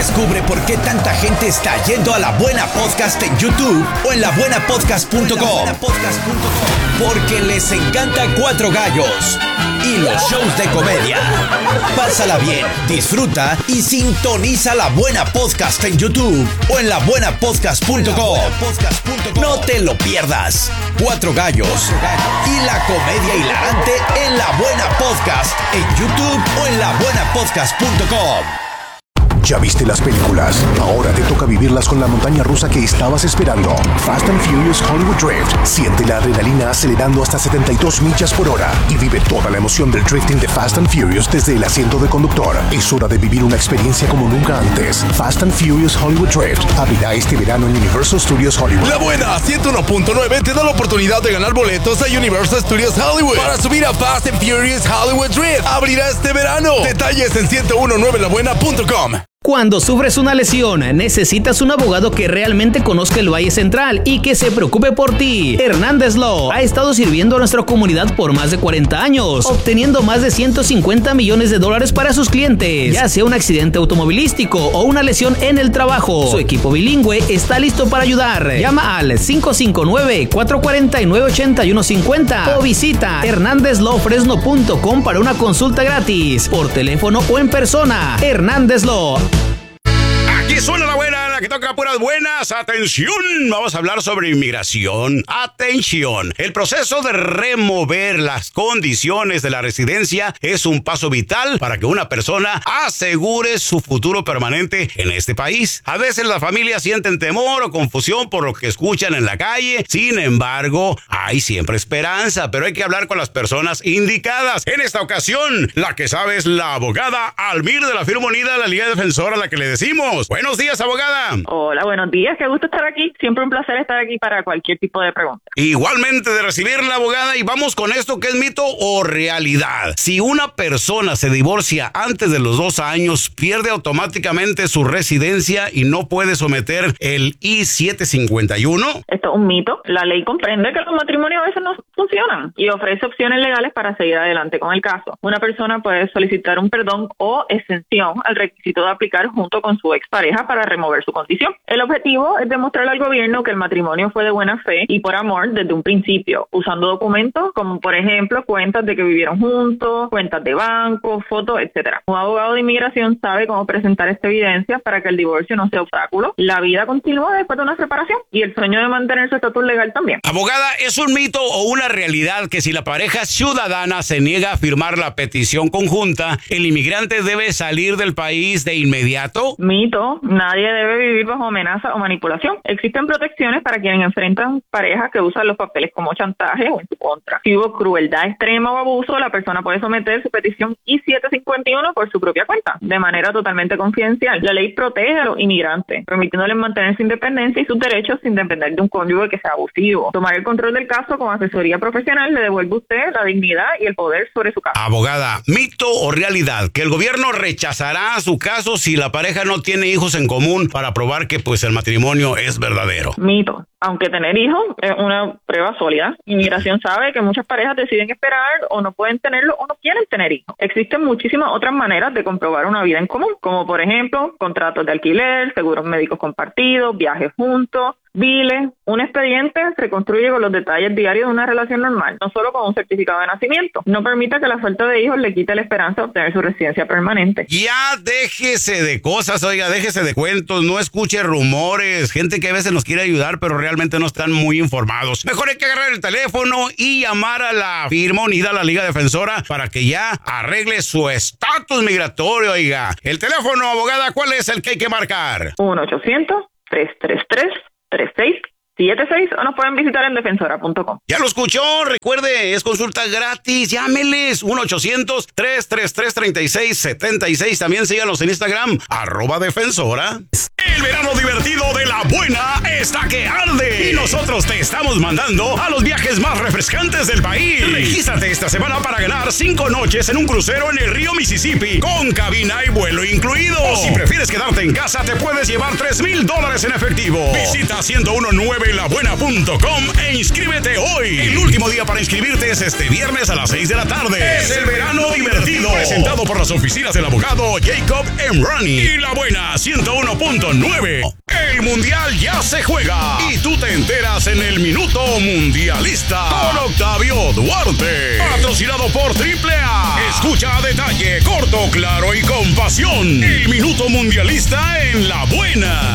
Descubre por qué tanta gente está yendo a La Buena Podcast en YouTube o en labuenapodcast.com. Porque les encanta Cuatro Gallos y los shows de comedia. Pásala bien, disfruta y sintoniza La Buena Podcast en YouTube o en labuenapodcast.com. No te lo pierdas. Cuatro Gallos y la comedia hilarante en La Buena Podcast en YouTube o en labuenapodcast.com. ¿Ya viste las películas? Ahora te toca vivirlas con la montaña rusa que estabas esperando. Fast and Furious Hollywood Drift. Siente la adrenalina acelerando hasta 72 millas por hora y vive toda la emoción del drifting de Fast and Furious desde el asiento de conductor. Es hora de vivir una experiencia como nunca antes. Fast and Furious Hollywood Drift abrirá este verano en Universal Studios Hollywood. La Buena 101.9 te da la oportunidad de ganar boletos a Universal Studios Hollywood para subir a Fast and Furious Hollywood Drift. Abrirá este verano. Detalles en 1019labuena.com. Cuando sufres una lesión, necesitas un abogado que realmente conozca el Valle Central y que se preocupe por ti. Hernández Law ha estado sirviendo a nuestra comunidad por más de 40 años, obteniendo más de $150 millones para sus clientes, ya sea un accidente automovilístico o una lesión en el trabajo. Su equipo bilingüe está listo para ayudar. Llama al 559-449-8150 o visita hernandezlawfresno.com para una consulta gratis, por teléfono o en persona. Hernández Law. Aquí suena la buena, la que toca puras buenas. ¡Atención! Vamos a hablar sobre inmigración. ¡Atención! El proceso de remover las condiciones de la residencia es un paso vital para que una persona asegure su futuro permanente en este país. A veces las familias sienten temor o confusión por lo que escuchan en la calle. Sin embargo, hay siempre esperanza, pero hay que hablar con las personas indicadas. En esta ocasión, la que sabe es la abogada Almir de la firma unida de la Liga Defensora, a la que le decimos: buenos días, abogada. Hola, buenos días, qué gusto estar aquí. Siempre un placer estar aquí para cualquier tipo de pregunta. Igualmente de recibirla, abogada, y vamos con esto, que es mito o realidad. Si una persona se divorcia antes de los 2 años, pierde automáticamente su residencia y no puede someter el I-751. Esto es un mito. La ley comprende que los matrimonios a veces no funcionan y ofrece opciones legales para seguir adelante con el caso. Una persona puede solicitar un perdón o exención al requisito de aplicar junto con su expareja para remover su condición. El objetivo es demostrar al gobierno que el matrimonio fue de buena fe y por amor desde un principio, usando documentos como, por ejemplo, cuentas de que vivieron juntos, cuentas de banco, fotos, etcétera. Un abogado de inmigración sabe cómo presentar esta evidencia para que el divorcio no sea obstáculo. La vida continúa después de una separación y el sueño de mantener su estatus legal también. Abogada, ¿es un mito o una realidad que si la pareja ciudadana se niega a firmar la petición conjunta, el inmigrante debe salir del país de inmediato? Mito. Nadie debe vivir bajo amenaza o manipulación. Existen protecciones para quienes enfrentan parejas que usan los papeles como chantaje o en su contra. Si hubo crueldad extrema o abuso, la persona puede someter su petición I-751 por su propia cuenta, de manera totalmente confidencial. La ley protege a los inmigrantes, permitiéndoles mantener su independencia y sus derechos sin depender de un cónyuge que sea abusivo. Tomar el control del caso con asesoría profesional le devuelve a usted la dignidad y el poder sobre su caso. Abogada, ¿mito o realidad que el gobierno rechazará su caso si la pareja no tiene hijos en común para probar que pues el matrimonio es verdadero? Mito. Aunque tener hijos es una prueba sólida, inmigración sabe que muchas parejas deciden esperar o no pueden tenerlo o no quieren tener hijos. Existen muchísimas otras maneras de comprobar una vida en común, como por ejemplo contratos de alquiler, seguros médicos compartidos, viajes juntos, biles. Un expediente se construye con los detalles diarios de una relación normal, no solo con un certificado de nacimiento. No permita que la falta de hijos le quite la esperanza de obtener su residencia permanente. Ya déjese de cosas, oiga, déjese de cuentos, no escuche rumores, gente que a veces nos quiere ayudar, pero realmente no están muy informados. Mejor hay que agarrar el teléfono y llamar a la firma unida, a la Liga Defensora, para que ya arregle su estatus migratorio, oiga. El teléfono, abogada, ¿cuál es el que hay que marcar? 1-800-333-3676 o nos pueden visitar en defensora.com. Ya lo escuchó, recuerde, es consulta gratis, llámeles 1-800-333-3676. También síganos en Instagram, @defensora. El verano divertido de La Buena está que arde. Y nosotros te estamos mandando a los viajes más refrescantes del país. Regístrate esta semana para ganar 5 noches en un crucero en el río Mississippi con cabina y vuelo incluido. O si prefieres quedarte en casa, te puedes llevar $3,000 en efectivo. Visita 1019labuena.com e inscríbete hoy. El último día para inscribirte es este viernes a las 6 de la tarde. Es el verano divertido. Presentado por las oficinas del abogado Jacob Emrani y La Buena 101.9. El mundial ya se juega y tú te enteras en el Minuto Mundialista con Octavio Duarte. Patrocinado por AAA. Escucha a detalle, corto, claro y con pasión. El Minuto Mundialista en La Buena.